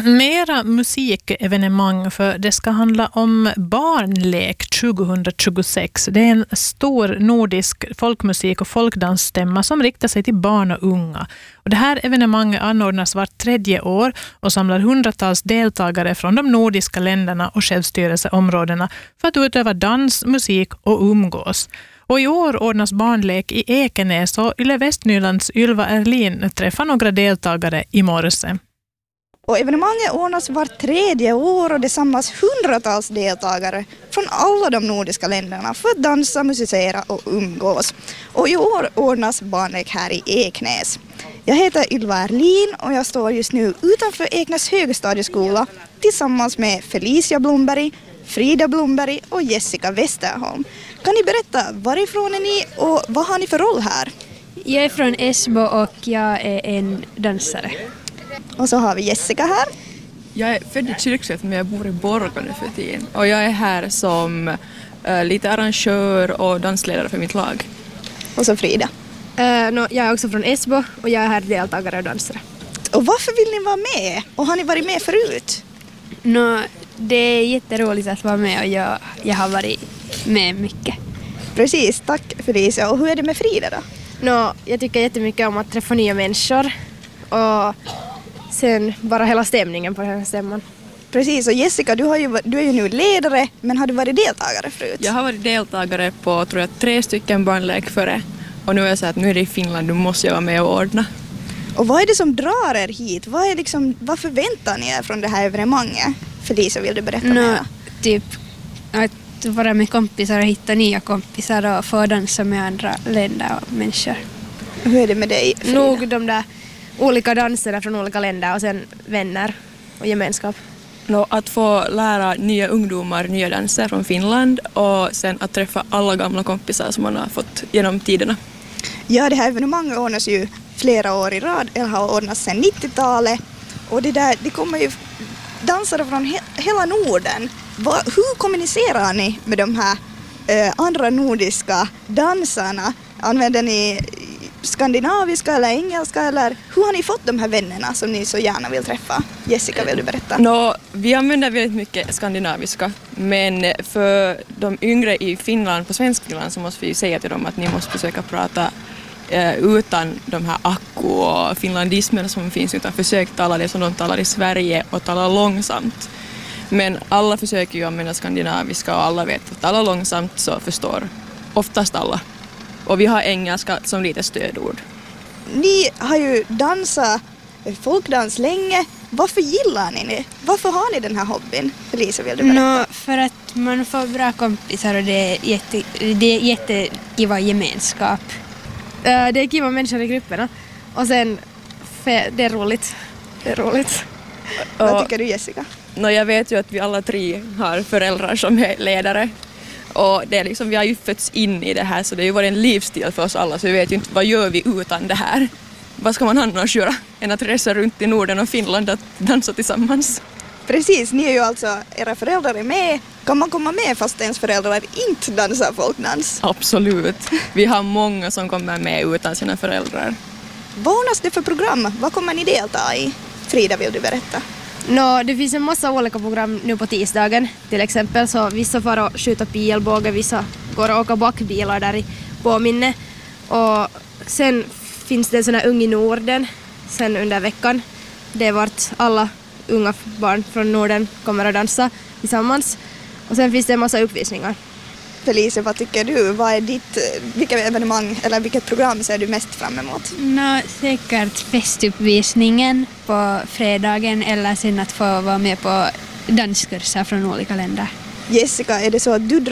Mera musikevenemang, för det ska handla om barnlek 2026. Det är en stor nordisk folkmusik- och folkdansstämma som riktar sig till barn och unga. Och det här evenemanget anordnas vart 3:e år och samlar hundratals deltagare från de nordiska länderna och självstyrelseområdena för att utöva dans, musik och umgås. Och i år ordnas barnlek i Ekenäs och Yle Västnylands Ylva Erlin träffar några deltagare i morse. Och evenemanget ordnas vart 3:e år och det samlas hundratals deltagare från alla de nordiska länderna för att dansa, musicera och umgås. Och i år ordnas barnlek här i Ekenäs. Jag heter Ylva Erlin och jag står just nu utanför Ekenäs högstadieskola tillsammans med Felicia Blomberg, Frida Blomberg och Jessica Westerholm. Kan ni berätta, varifrån är ni och vad har ni för roll här? Jag är från Esbo och jag är en dansare. Och så har vi Jessica här. Jag är född i Kyrkslätt men jag bor i Borgå nu för tiden. Och jag är här som lite arrangör och dansledare för mitt lag. Och så Frida. Jag är också från Esbo och jag är här deltagare och dansare. Och varför vill ni vara med? Och har ni varit med förut? Det är jätteroligt att vara med och jag har varit med mycket. Precis, tack Felicia. Och hur är det med Frida då? Jag tycker jättemycket om att träffa nya människor och sen bara hela stämningen på den här stämman. Precis, och Jessica, du är ju nu ledare, men har du varit deltagare förut? Jag har varit deltagare på, tror jag, 3 stycken barnlek före. Och nu är jag så att nu är det i Finland, nu måste jag vara med och ordna. Och vad är det som drar er hit? Vad förväntar ni er från det här evenemanget? Felicia, vill du berätta mer? Typ att vara med kompisar och hitta nya kompisar och få dansa med andra länder och människor. Hur är det med dig, Frida? Nog de där olika danserna från olika länder och sen vänner och gemenskap. Att få lära nya ungdomar nya danser från Finland och sen att träffa alla gamla kompisar som man har fått genom tiderna. Ja, det här evenemanget ordnas ju flera år i rad, eller har ordnats sedan 90-talet. Och det kommer ju dansare från hela Norden. Hur kommunicerar ni med de här andra nordiska dansarna? Använder ni skandinaviska eller engelska, eller hur har ni fått de här vännerna som ni så gärna vill träffa? Jessica, vill du berätta? Vi använder väldigt mycket skandinaviska, men för de yngre i Finland, på Svenskfinland, så måste vi ju säga till dem att ni måste försöka prata utan de här akku och finlandismerna som finns, utan försök tala det som de talar i Sverige och tala långsamt. Men alla försöker ju använda skandinaviska och alla vet att tala långsamt så förstår oftast alla. Och vi har engelska som lite stödord. Ni har ju dansat folkdans länge. Varför gillar ni det? Varför har ni den här hobbyn? Felicia, vill du berätta? För att man får bra kompisar och det är jättekiva gemenskap. Det är kiva människor i grupperna. Och sen, det är roligt. Vad tycker du, Jessica? Jag vet ju att vi alla 3 har föräldrar som är ledare. Och det är liksom, vi har ju fötts in i det här, så det har ju varit en livsstil för oss alla, så vi vet ju inte vad gör vi utan det här. Vad ska man annars göra än att resa runt i Norden och Finland att dansa tillsammans? Precis, ni är ju alltså, era föräldrar är med. Kan man komma med fast ens föräldrar inte dansar folkdans? Absolut. Vi har många som kommer med utan sina föräldrar. Vad ordnas det för program? Vad kommer ni delta i? Frida, vill du berätta? Det finns en massa olika program nu på tisdagen. Till exempel så vissa får att skjuta pilbåge, vissa går att åka bakbilar där i påminne. Och sen finns det en sån här Ung i Norden sen under veckan. Det är vart alla unga barn från Norden kommer att dansa tillsammans. Och sen finns det en massa uppvisningar. Felicia, vad tycker du? Vilka evenemang eller vilket program ser du mest fram emot? Säkert festuppvisningen på fredagen eller sen att få vara med på danskurser från olika länder. Jessica, är det så att du